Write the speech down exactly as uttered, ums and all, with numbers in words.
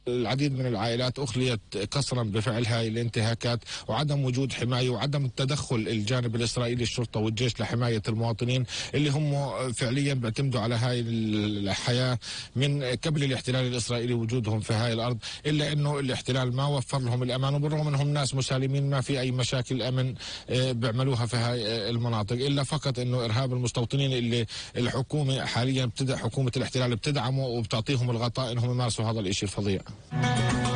العديد من العائلات أخليت قسرا بفعل هاي الانتهاكات، وعدم وجود حماية وعدم تدخل الجانب الإسرائيلي الشرطة والجيش لحماية المواطنين اللي هم فعليا بيعتمدوا على هاي الحياة من قبل الاحتلال الإسرائيلي وجودهم في هاي الأرض، إلا أنه الاحتلال ما وفر لهم الأمان، وبالرغم أنهم ناس مسالمين ما في أي مشاكل أمن بيعملوها في هاي المناطق، إلا فقط أنه إرهاب المستوطنين اللي الحكومة حاليا بتدعم، حكومة الاحتلال بتدعمه وبتعطيهم الغطاء أنهم يمارسوا هذا الإشي الفظيع.